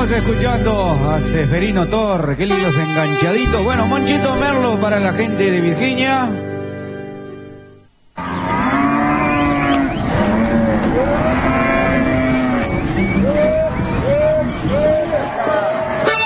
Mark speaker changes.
Speaker 1: Estamos escuchando a Seferino Torre, qué lindos enganchaditos. Bueno, Monchito Merlo para la gente de Virginia.